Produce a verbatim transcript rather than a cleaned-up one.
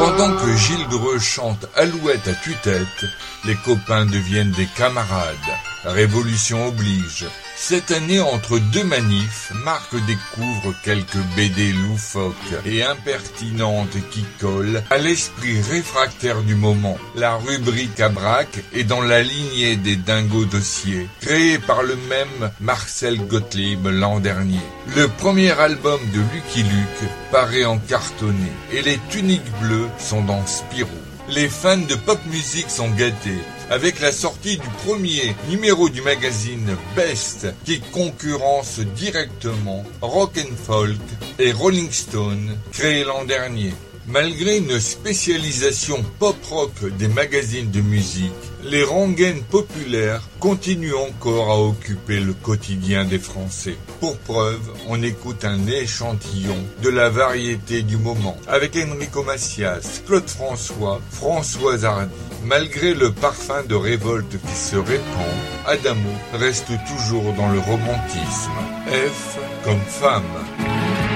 Pendant que Gilles Dreux chante Alouette à tue-tête, les copains deviennent des camarades. Révolution oblige. Cette année, entre deux manifs, Marc découvre quelques B D loufoques et impertinentes qui collent à l'esprit réfractaire du moment. La rubrique à braque est dans la lignée des Dingo Dossiers, créée par le même Marcel Gottlieb l'an dernier. Le premier album de Lucky Luke paraît en cartonné et les tuniques bleues sont dans Spirou. Les fans de pop music sont gâtés avec la sortie du premier numéro du magazine Best qui concurrence directement Rock and Folk et Rolling Stone créé l'an dernier. Malgré une spécialisation pop-rock des magazines de musique, les rengaines populaires continuent encore à occuper le quotidien des Français. Pour preuve, on écoute un échantillon de la variété du moment, avec Enrico Macias, Claude François, Françoise Hardy. Malgré le parfum de révolte qui se répand, Adamo reste toujours dans le romantisme. F comme femme.